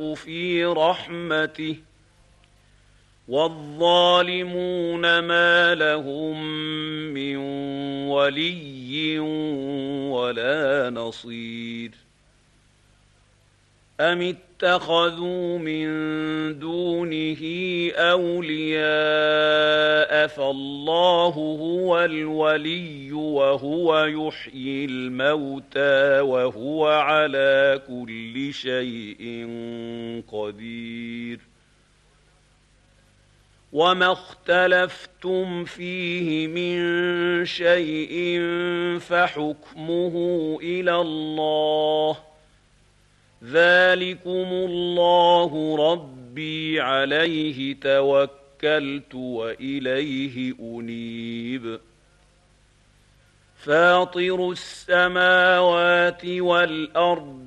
يشاء في رحمته والظالمون ما لهم من ولي ولا نصير أم اتخذوا من دونه أولياء فالله هو الولي وهو يحيي الموتى وهو على كل شيء قدير وما اختلفتم فيه من شيء فحكمه إلى الله ذلكم الله ربي عليه توكلت وإليه أنيب فاطر السماوات والأرض